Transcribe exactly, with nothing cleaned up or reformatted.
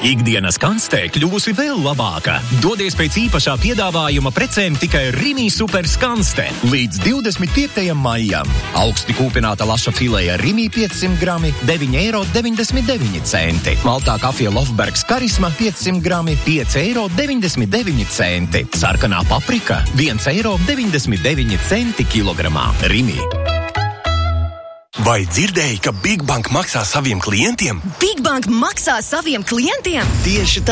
Ikdienas kanstē kļuvusi vēl labāka. Dodies pēc īpašā piedāvājuma precēm tikai Rimi Super skanste līdz divdesmit piektajam maijam. Augsti kūpināta laša fileja Rimi piecsimt grami, deviņi eiro deviņdesmit deviņi centi. Maltā kafija Lofbergs karisma piecsimt grami, pieci eiro deviņdesmit deviņi centi. Sarkanā paprika viens eiro deviņdesmit deviņi centi kilogramā. Rimi. Vai dzirdēji, ka Big Bank maksā saviem klientiem? Big Bank maksā saviem klientiem? Tieši tā!